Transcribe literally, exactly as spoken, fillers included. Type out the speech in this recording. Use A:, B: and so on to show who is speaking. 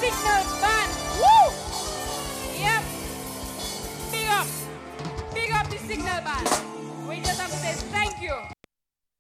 A: Signal Band. Woo! Yep. Big up. Big up the Signal Band. We just have to say thank